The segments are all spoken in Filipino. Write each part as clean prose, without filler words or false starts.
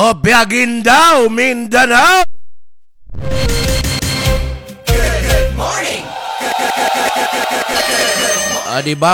O Biagin daw, Mindanao! Good morning! Di ba?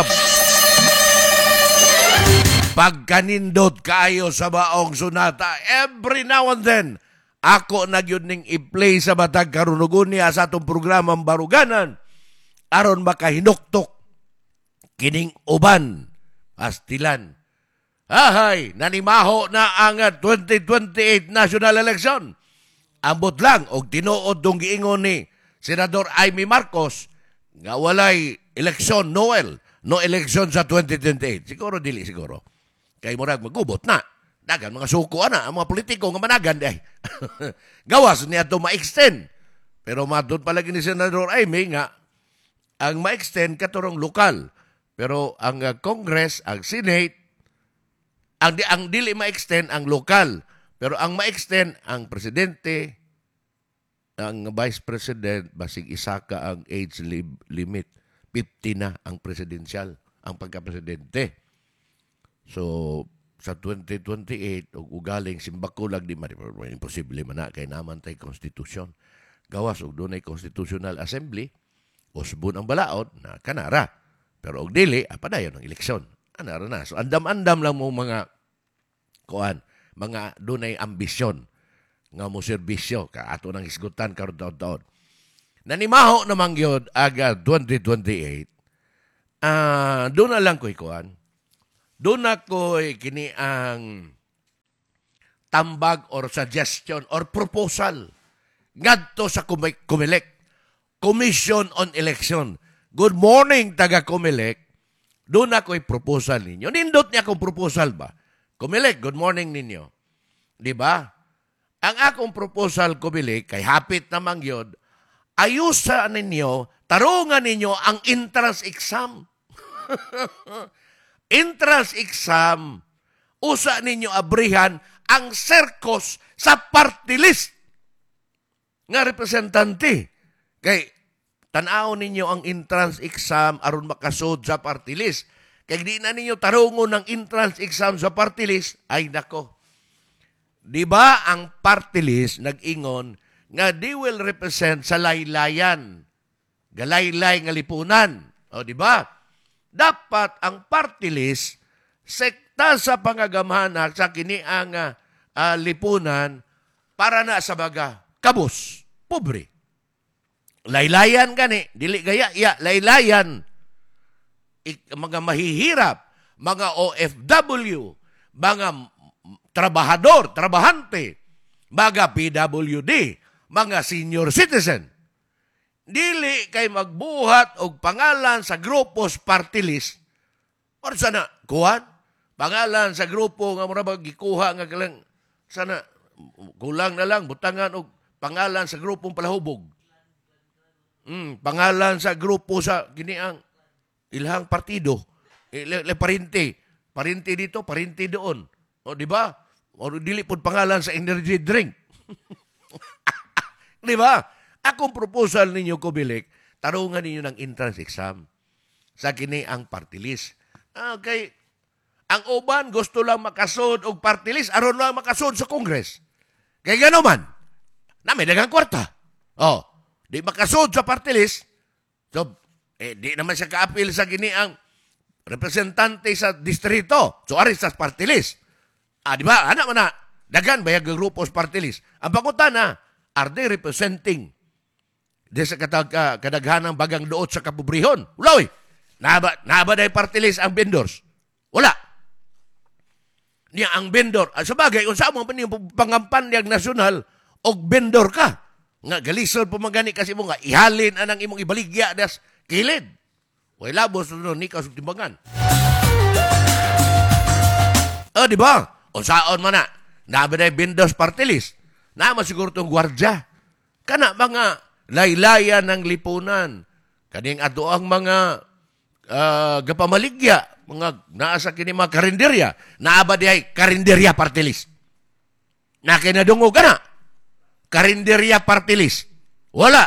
Pagkanindot kayo sa baong sunata, every now and then, ako na yun ning i-play sa batag karunugon niya sa atong programang Baruganan aron makahinuktok kining uban pastilan. Ahay, nanimaho na ang 2028 national election. Ambot lang og tinuod dong giingon ni Senador Amy Marcos nga walay eleksyon Noel, no eleksyon sa 2028. Siguro dili siguro. Kay murag magubot na. Dagan mga suko na ang mga politiko nga managan day. Gawas niya to ma-extend. Pero madod palagi ni Senador Amy nga ang ma-extend katurong lokal. Pero ang Congress, ang Senate, ang dili ma-extend ang lokal. Pero ang ma-extend ang presidente, ang vice president, basig isa ka ang age limit. 50 na ang presidential, ang pagka-presidente. So, sa 2028, ugaling simbakulag di man, imposible man na, kay naman tayo konstitusyon. Gawas, og doon ay constitutional assembly, usbon ang balaod na kanara. Pero og dili, apadayon ang eleksyon. Anara na. So, andam-andam lang mo mga mga dunay ambisyon nga mo serbisyo ka ato nang isgutan karon taon-taon. Nanimaho namang yun aga 2028. Doon na lang ko'y kuan. Doon na ko'y kini ang tambag or suggestion or proposal ngadto sa Comelec, Commission on Election. Good morning, taga Comelec. Doon na ko'y proposal ninyo. Nindot niya akong proposal ba? Comelec, good morning ninyo. Di ba? Ang akong proposal, Comelec, kay hapit namang yun, ayusan ninyo, tarungan ninyo ang entrance exam. Entrance exam, usa ninyo abrihan ang serkos sa party list nga representante. Kay tanaw ninyo ang entrance exam aron makasud sa party list. Kaya di na ninyo tarungon ng entrance exam sa party list, ay nako. Di ba ang party list nag-ingon nga they will represent sa laylayan, galaylay nga lipunan. O di ba? Dapat ang party list sekta sa pangagamhanan sa kini ang lipunan para na sa baga kabus, pobre. Laylayan gani, dili gaya, laylayan. Mga mahihirap, mga OFW, mga trabahador, trabahante, mga PWD, mga senior citizen. Dili kay magbuhat og pangalan sa grupos party list. Or sana, kuhan? Pangalan sa grupo nga mura gikuha nga kalang, sana, kulang na lang, butangan og pangalan sa grupong palahubog. Pangalan sa grupo sa giniang ilhang partido, parinte dito, parinte doon. O di ba? O dili pud pangalan sa energy drink. Di ba? Akong proposal ninyo, Comelec, tarungan ninyo ng entrance exam sa kini ang party list. Okay. Ang uban gusto lang makasud og party list aron lang makasud sa Congress. Kay gano man, may daghang kwarta. Oh, di makasud sa party list. So, di naman siya ka-appeal sa gini ang representante sa distrito. So, ari sa party list. Di ba? Anak mo na, dagan bayag ang grupos party list. Ang pangutan na, are they representing di sa kadaghanang bagang doot sa kapobrehon? Wala, oy. Naba day party list ang vendors? Wala. Niya ang vendor. Sabagay, kung saan mo pangampan niyang nasyonal, og vendor ka. Nga galisod pumagani kasi mo nga, ihalin anang imong ibaligya das kilid. Way labos no ni kasugtimbangan. Di ba? O saon man na, nabaday vendors party list. Na masiguro tong gwardya. Kana mga laylayan ng lipunan. Kaning ato ang mga gapamaligya, mga naasa kini mga karinderya. Naabaday karinderya party list. Na kinadungog ka na. Karinderya party list. Wala.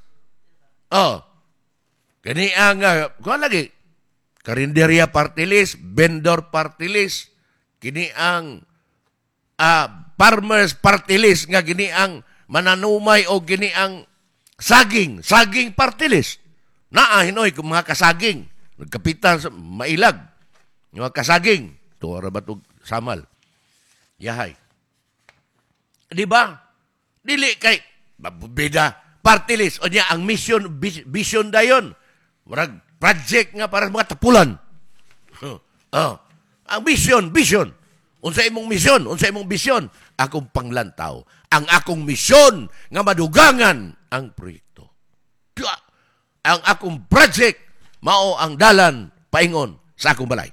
Kani ang, kung lagi, karinderya party list, vendor party list, kini ang farmers party list nga gini ang mananumay o gini ang saging party list. Hinoy kung mga kasaging, nagkapitan sa mailag, mga kasaging, tuwara ba ito samal? Yahay. Di ba? Dili kay, bida, party list, o niya, ang vision dayon, marag project nga para mga tapulan. Ang vision. Unsa imong mission, unsa imong vision, akong panglantaw. Ang akong mission nga madugangan ang proyekto. Ang akong project mao ang dalan paingon sa akong balay.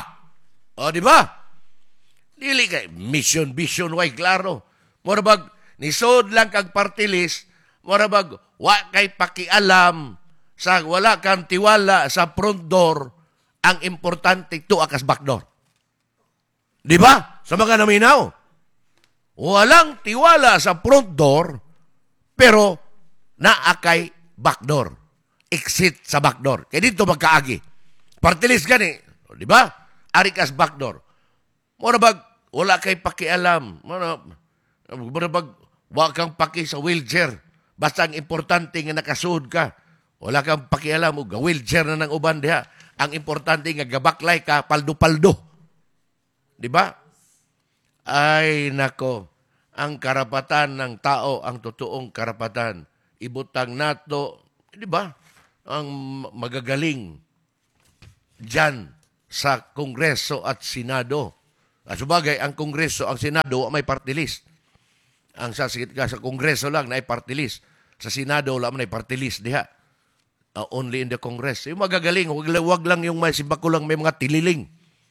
O di ba? Dili kay mission vision way klaro. Mura bag nisod lang kag party list, mura bag wa kay pakialam sa wala kang tiwala sa front door, ang importante tuwa kas back door. Di ba? Sa mga naminaw. Walang tiwala sa front door pero naa kay back door. Exit sa backdoor. Kaya dito magkaagi. Party list gani. Di ba? Ari kas backdoor. Murabag, wala kay pakialam. Murabag, wala kang paki sa wheelchair. Basta ang importante nga nakasuod ka. Wala kang pakialam. Wheelchair na ng uban diha. Ang importante nga gabaklay ka, paldo-paldo. Di ba? Ay, nako. Ang karapatan ng tao, ang totoong karapatan. Ibutang nato, di ba? Ang magagaling dyan sa Kongreso at Senado. Subagay, ang Kongreso, ang Senado, may party list. Ang sa Kongreso lang, na party list. Sa Senado, wala man ay party list diha. Only in the Congress. Yung magagaling, wag lang yung may sibako lang may mga tililing.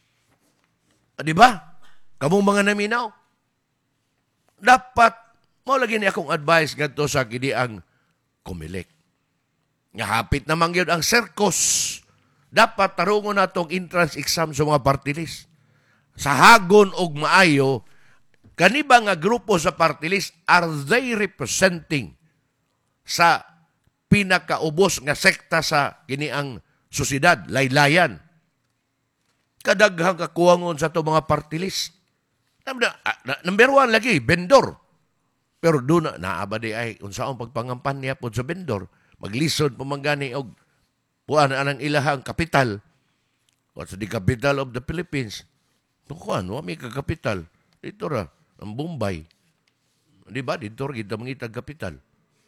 Di ba? Kamong mga naminaw. Dapat, mo lagi ni akong advice ganito sa kini ang Comelec. Nga hapit naman yun ang circus. Dapat tarungon na itong entrance exam sa mga party list. Sa hagon og maayo, kaniba nga grupo sa party list, are they representing sa pinakaubos nga sekta sa kiniang susidad, laylayan? Kadaghang kakuwangon sa itong mga party list. Number one lagi, vendor. Pero doon naabadi ay unsaong pagpangampan niya po sa vendor. Maglisod pamangani og puan anang ilahang kapital. What's the capital of the Philippines? Tukuan, may kakapital. Dito ra, ang Bombay. Di ba? Dito ra kita mangitag kapital.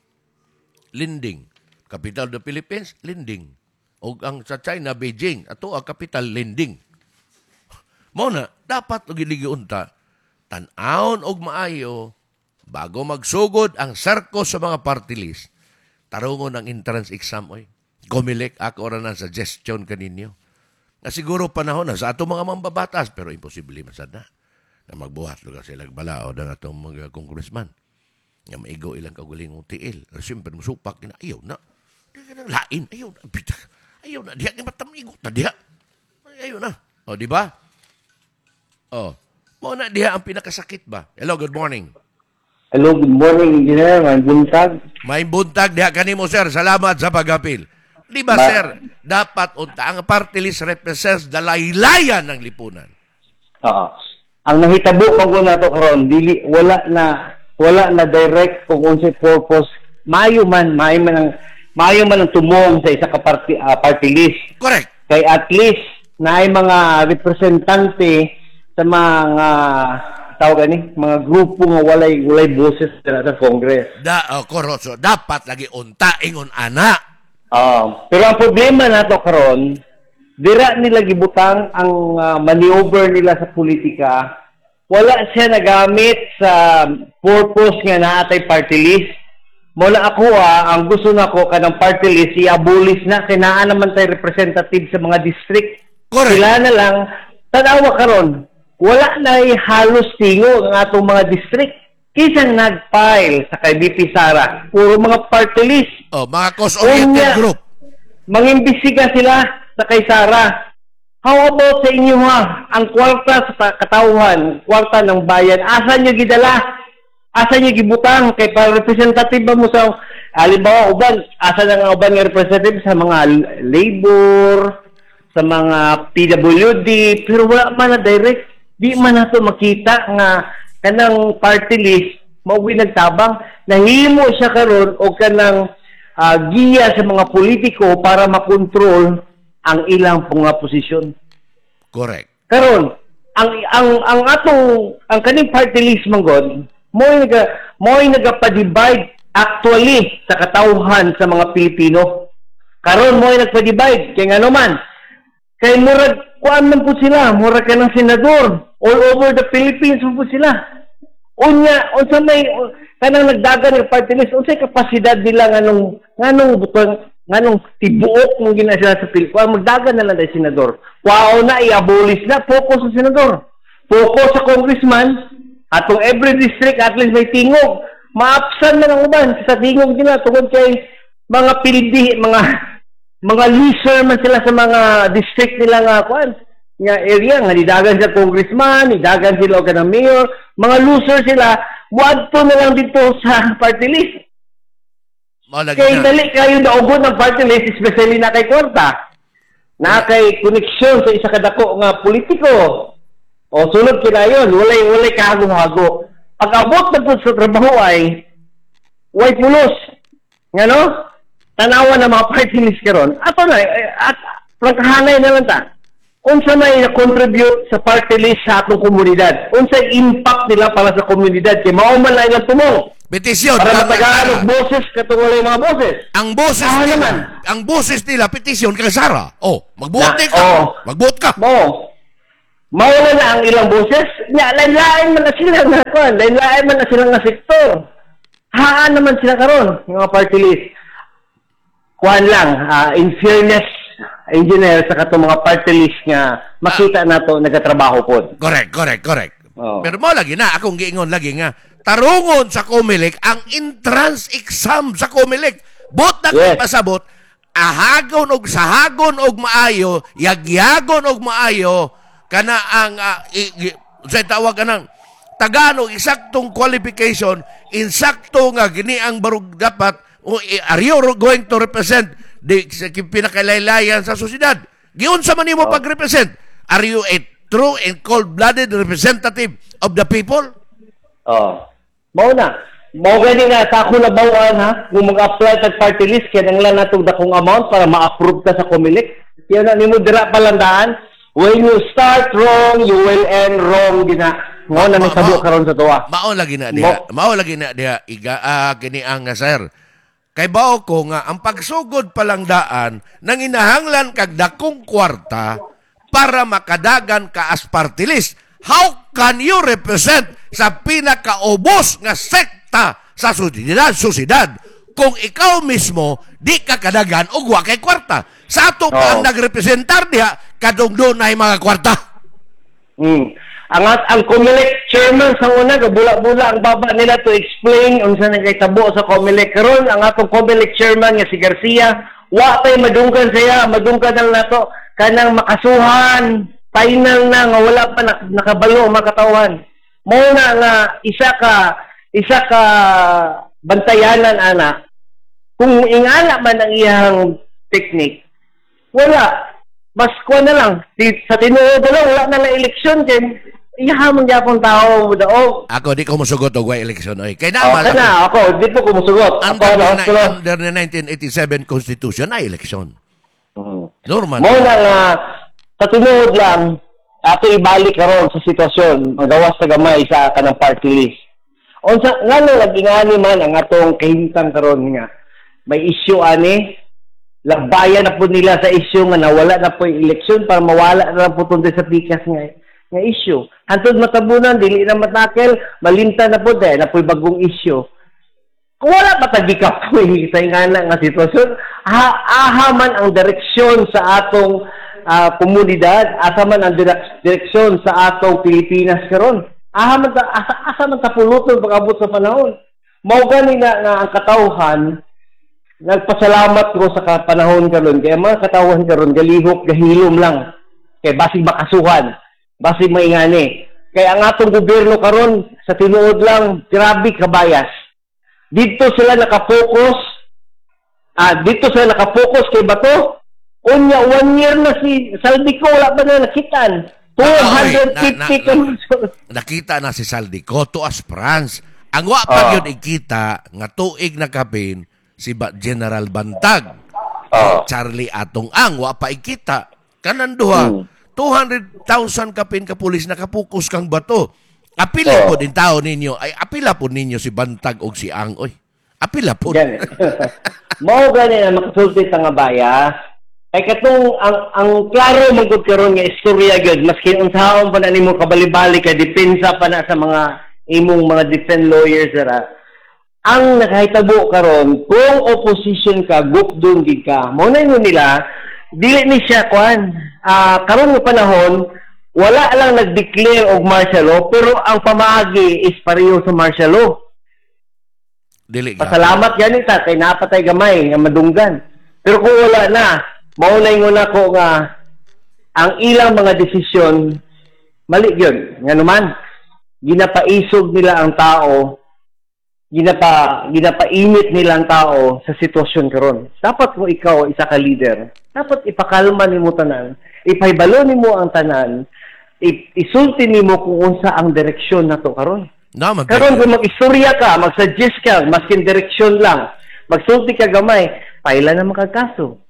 Linding. Capital of the Philippines, Linding. O ang sa China, Beijing. Ato ang capital, Linding. Muna, dapat giligiunta, tan-aon og maayo, bago magsugod ang sarkos sa mga party list, tarungon ang entrance exam, oy. Comelec, ako ora na suggestion kaninyo. Na siguro panahon na sa ato mga mambabatas, pero imposible masad na magbuhat lugar sila balao ng atong mga congressman. Nga maigo ilang kaguling tiil. Siyempre, musupak na, ayaw na. Di ka nang lain, ayaw na. Ayaw na, diha, matamigo na, diha. Ayaw na. O, di ba? O, mo na diha ang pinakasakit ba? Hello, good morning. Hello, good morning, Engineer. May buntag. May buntag diha kanimo, sir. Salamat sa pag-apil. Di ba, sir, dapat unta ang party list represents the laylayan ng lipunan. Oo. Ang nahitabo pag na to karon, dili wala na direct kung unsay purpose. Maayo man ang tumong sa isa ka party list. Correct. Kay at least naay mga representante sa mga tawag ni mga grupo nga walay boses sa Congress. Koroso, dapat lagi unta ingon ana. Pero ang problema nato karon, dira nila gibutang ang maneuver nila sa politika. Wala siya nagamit sa purpose nga naatay party list. Mula ako ang gusto nako kanang party list i-abolish na kinaan naman tay representative sa mga district. Correct. Sila na lang tanawa karon. Wala na halos tingo ang atong mga district. Kisang nag-file sa kay BP Sara. Puro mga party list. Mga cause-oriented group. Mangimbisiga sila sa kay Sara. How about sa inyo ha? Ang kwarta sa katauhan, kwarta ng bayan, asa nyo gidala? Asa nyo gibutang? Kay pa-representative ba mo sa, halimbawa, uban, asa na nga uban nga representative sa mga labor, sa mga PWD, pero wala man na direct. Di man na ito makita nga kanang party list mao nagtabang nahimo siya karon og kanang giya sa mga politiko para makontrol ang ilang mga posisyon. Correct. Karon ang atong ang kaning party list manggod mo nagapa-divide actually sa katawhan sa mga Pilipino. Karon mo nagpa-divide kay ngano man kay murag kuan man po sila, murag ka ng senador all over the Philippines po sila. Unsa may kanang nagdagan ng party list, unsay kapasidad nila nganong tibuok mong ginasila sa Pilipinas, magdagan na lang ng senador. Wow na i-abolish na, focus sa senador. Focus sa congressman, atong every district at least may tingog. Maapsan na ng uban sa tingog nila tungod kay mga pildi, mga leaser man sila sa mga district nila nga area nga nidagan sa congressman, nidagan sila og kanang mayor, mga loser sila, wadto na lang dito sa party list. Kaya dali kayo naugon ng party list, especially na kay kwarta. Na kay koneksyon sa isa kadako nga politiko. O sunod kinayon, walay kahagong-hago. Pag abot na po sa trabaho ay way pulos. Nga no? Tanawa na mga party list karon. Ato na, at prangkahanay na lang ta. Unsa may na-contribute sa party list sa atong komunidad? Unsa impact nila para sa komunidad? Kaya mauman lang ang tumong. Petisyon. Para matagaan ang boses katungulay mga boses. Ang boses nila, petisyon kay Sara. Magbuot ka. Magbuot ka. Mawala na ang ilang boses. Lain-lain man na sila nga kon. Lain-lain man na sila nga sektor. Haan naman sila karon yung mga party list. Kuan lang, in fairness, engineer sa katong mga party list nga makita nato nagatrabaho pod. Correct. Pero mo lagi na akong giingon lagi nga tarungon sa COMELEC ang entrance exam sa COMELEC. Bot na kay pasabot, ahagon og sahagon og maayo, yagyagon og maayo kana ang sa tawag kanang Tagalog eksaktong qualification, insakto nga gini ang barug dapat are you going to represent the pinakalaylayan sa sosyedad? Giun sa man nimo pag-represent? Are you a true and cold-blooded representative of the people? Mao na. Mao gani nga sa ako na bawaan ha, kung mag-apply tag party list kaya nang lang natong dakong amount para ma-approve ka sa COMELEC. Kaya na nimo dira palandaan, when you start wrong, you will end wrong gina. Mao na may sabo karon sa tuwa. Mao lagi na diha kini ang sir. Kay bao ko nga ang pagsugod palang daan nang inahanglan kag dakong kwarta para makadagan ka as party list. How can you represent sa pinakaubos nga sekta sa susidad kung ikaw mismo di ka kadagan og wa kay kwarta? Sa ato pa ang nagrepresentar diha kadung dunay mga kwarta. Ang COMELEC chairman sa una gabula-bula ang baba nila to explain unsa nagkahitabo sa COMELEC karon. Ang atong COMELEC chairman nga si Garcia wa tay madungkan lang nato kanang makasuhan final na nga wala pa nakabalo makatawan. Mo na nga isa ka bantayanan ana kung ingana man ang iyang technique wala mas kuha na lang sa tinuod na lang wala na lang eleksyon kay iyahamon gyapon tao daog. Ako di ko musugot og way election oy. Kay ako di po ko musugot. Under the 1987 Constitution na election. Normal. Mo na nga sa tinuod lang ato ibalik karon sa sitwasyon magawas sa gamay sa kanang party list. Unsa ngano nagingani man ang atong kahimtang karon nga may issue ani labayan na po nila sa issue nga nawala na po yung eleksyon para mawala na po tunde sa pikas nga issue. Hantod matabunan, dili na matakel, malinta na po dahil na po yung bagong issue. Kung wala patagikap po yung sa ingana nga sitwasyon, ahaman ang direksyon sa atong komunidad, asaman ang direksyon sa atong Pilipinas karon. Asaman tapuluton pag-abot sa panahon. Mao gani nga ang katawhan nagpasalamat ko sa panahon karon kay mga katawhan karon galihok gahilom lang kay basig makasuhan basig maingani kay ang atong gobyerno karon sa tinuod lang grabe kabayas dito sila nakapokus kay bato unya 1 year na si Saldico wala pa na nakitan 250 ka nakita na si Saldico as France. Ang wa pa yun ikita nga tuig na kapin si General Bantag. Charlie Atong Ang wa pa ikita. Kanan duha. 200,000 kapin ka pulis nakapukus kang bato. Apila po din tao ninyo. Ay apila po ninyo si Bantag o si Ang. Oy. Apila po. Mao gani na makasulti sa nga baya. Ay katong ang klaro magud karon nga istorya gyud maski unsaon pa na nimo kabali-bali ka depensa pa na sa mga imong mga defense lawyers ra. Ang nakahitabo karon kung opposition ka gupdon gid ka. Mao na nila dili ni siya kuan. Karon nga panahon wala lang nag-declare og martial law pero ang pamaagi is pareho sa martial law. Dili. Pasalamat gani ta kay napatay gamay nga madunggan. Pero kung wala na maunay nguna ko nga ang ilang mga desisyon mali gyud nga naman ginapaisog nila ang tao ginapainit nila ang tao sa sitwasyon karon. Dapat mo ikaw isa ka leader, dapat ipakalma nimo tanan, ipahibalo nimo ang tanan, isulti nimo kung unsa ang direksyon nato karon. Karon kung mag-istorya ka, mag-suggest ka maskin direksyon lang, magsulti ka gamay, paila na makakaso.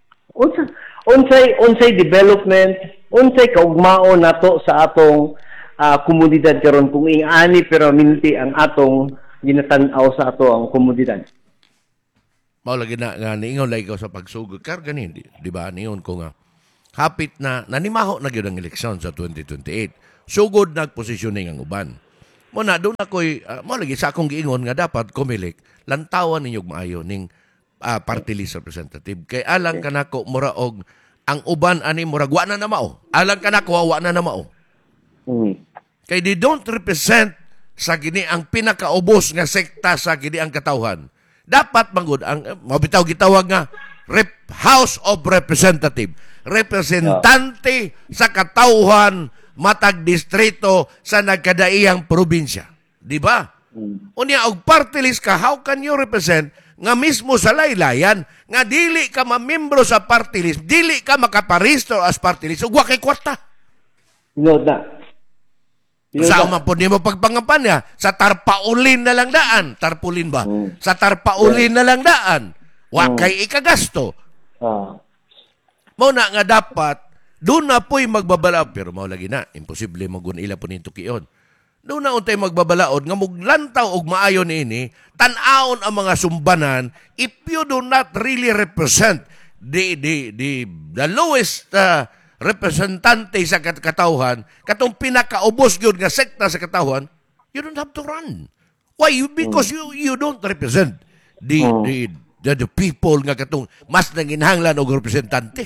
Unsay development, unsay kaugmaon nato sa atong komunidad karon kung ingani pero minti ang atong ginatan-aw sa ato ang komunidad. Mao lagi na nga niingon lagi ko sa pagsugod kar ganin di ba niyon ko nga hapit na nanimaho na gyud ang eleksyon sa 2028. Sugod nagpositioning ang uban. Mo na doon ako'y mo lagi sa akong giingon nga dapat kumilik lantawan ninyo maayo ning party list representative. Kay alang kanako mura og ang uban ani murag wa na mao. Alang kanako wa na mao. Kay they don't represent sa gini ang pinakaubos nga sekta sa gini ang katawhan. Dapat manggod ang mabitaw gitawag nga House of Representative. Representante sa katawhan matag distrito sa nagkadaiyang probinsya. Di ba? Unya og party list ka, how can you represent nga mismo sa laylayan nga dili ka mamembro sa party list, dili ka makaparehistro as party list, ug wa kay kwarta. Sa man po nimo pagpangapan niya, sa tarpaulin na lang daan. Tarpaulin ba? Sa tarpaulin na lang daan. Wa kay ikagasto. Mao na nga dapat doon na po'y magbabalaod. Pero mao lagi na, imposible magunila po nito kiyon. Doon na untay magbabalaod nga muglantaw og maayo niini, tan-aon ang mga sumbanan if you do not really represent the lowest representante sa katawhan, katong pinakaubos gyud nga sekta sa katawhan, you don't have to run. Why? Because you don't represent the people nga katong mas nanginhanglan og representante.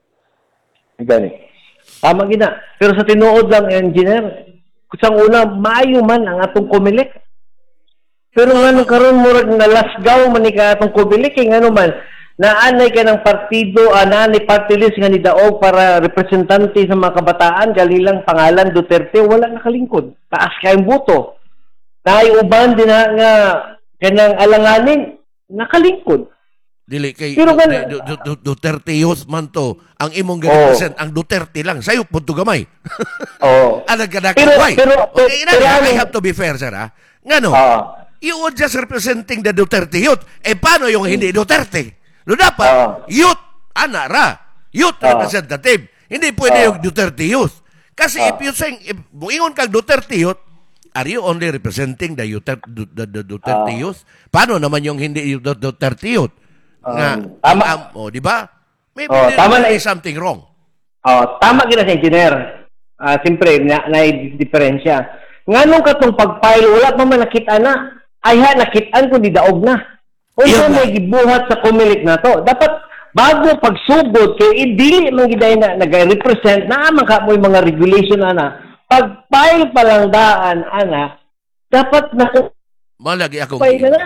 Gani. Tama gina. Pero sa tinuod lang, engineer, kusang una, maayo man ang atong kumilik. Pero nga karon murag nalasgaw man ni ka atong kumilik, kay nga man, naanay ka ng partido, naanay party list nga ni Daog para representante sa mga kabataan, galilang pangalan Duterte, wala nakalingkod. Taas kayong buto. Naay uban din nga kanang alanganin, nakalingkod. Dili kay Duterte youth man to. Ang imong represent ang Duterte lang. Sayo punto gamay. Pero I have to be fair, sir. Ngano? You were just representing the Duterte youth. Paano yung hindi Duterte? No dapat youth youth representative. Hindi pwede yung Duterte youth. Kasi if you saying ingon kang Duterte youth, are you only representing the Duterte youth? Paano naman yung hindi Duterte youth? Di ba? Maybe there is something wrong. Tama gina sa engineer. Siyempre, na-diferensya. Nganong katong pag-file, wala pa man nakita na. Nakitaan ko di Daog na. Unsa may gibuhat sa kumilik na to. Dapat, bago pagsugod, kay dili man giday na nag-represent na man ka mo mga regulation pag-file pa lang daan, dapat na Mao lagi akong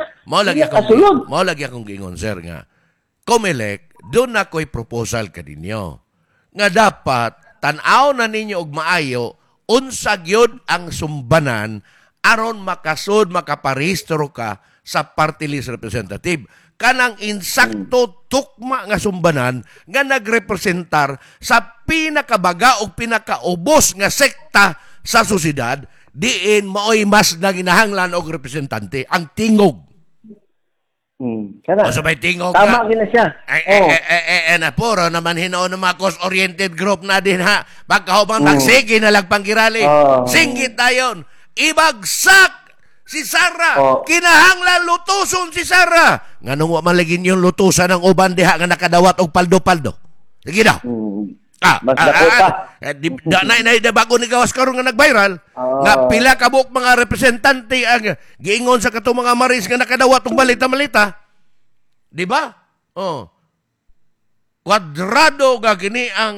giingon, sir, nga Comelec, doon na ko'y proposal kaninyo nga dapat tan-aw na ninyo og maayo unsa gyud ang sumbanan aron makasud makaparehistro ka sa party list representative. kanang insakto tukma nga sumbanan nga nagrepresentar sa pinakabaga o pinakaubos nga sekta sa sosyedad, diin maoy mas naginahanglan og representante ang tingog. Kana. O sabay tingog Tama gina siya. na puro naman hinoon ng mga cause-oriented group na din ha. Pagkahubang magsige na lang panggirali. Singgit tayon. Ibagsak si Sara. Kinahanglan lutuson si Sara. Nganong wa maligin yung lutusan ng uban diha nga nakadawat og paldo-paldo. Sige daw. Mas dako pa. Bago ni gawas karon nga nag-viral, nga pila ka buok mga representante ang giingon sa katong mga maris nga nakadawat og balita-malita. Di ba? Oh. Kwadrado ga gini ang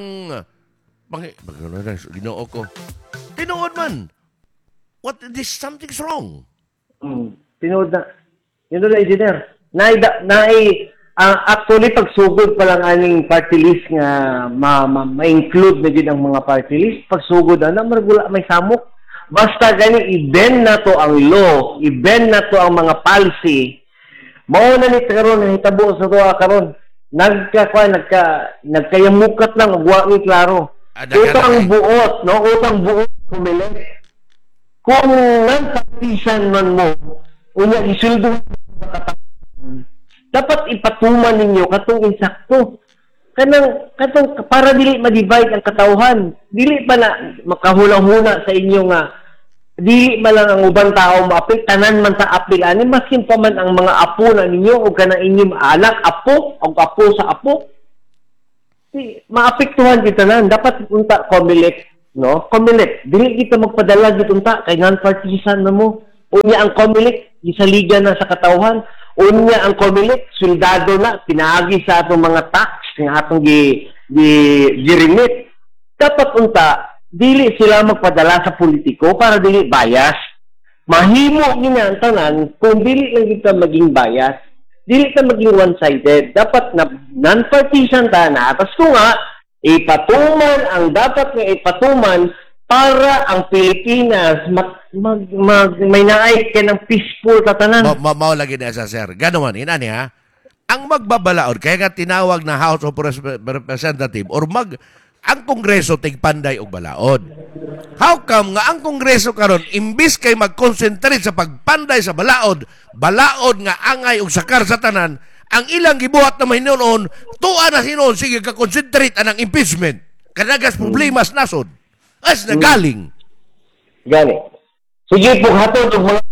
Ginoo ko. Tinuod man. Something's wrong. Tinuod na. Yun na, engineer. Actually, pagsugod pa lang aning party list nga ma-include na din ang mga party list. Pagsugod na margula may samok. Basta gani, i-bend na to ang law, i-bend na to ang mga policy. Mao na ni karon nahitabo sa tuwa karon. Nagkayamukat lang og wa mi klaro. Utang buot, no? Utang buot kumilit. Kung non-partisan man mo, unya isuldo dapat ipatuman ninyo katong insakto. Katong para dili ma-divide ang katawhan. Dili pa na makahula-hula sa inyo nga dili man lang ang ubang tao maapil, tanan man sa apil ani maskin pa man ang mga apo na ninyo o kanang inyong anak apo o apo sa apo. Maapektuhan kita nan. Dapat unta COMELEC, no? COMELEC. Dili kita magpadala gid unta kay non-partisan na mo. Unya ang COMELEC gisaligan na sa katawhan. Unya ang COMELEC, soldado na, pinaagi sa atong mga tax, nga atong girimit. Dapat unta, dili sila magpadala sa politiko para dili bias. Mahimo gina ang tanan kung dili lang kita maging bias. Dili ka maging one-sided. Dapat na non-partisan ta na. Atas ko nga, ipatuman ang dapat nga ipatuman para ang Pilipinas may naay ka ng peaceful tatanan. Mao lagi na sa sir. Gano'n man, inani ha? Ang magbabalaod, kaya nga tinawag na House of Representative or ang Kongreso tigpanday og balaod. How come nga ang Kongreso karon imbis kay mag-concentrate sa pagpanday sa balaod nga angay og sakar sa tanan, ang ilang gibuhat na mahinuon, tuwa na hinuon, sige ka-concentrate anang impeachment. Kanagas problema sa nasod. As nagaling. Gani. Sige po hatod og mga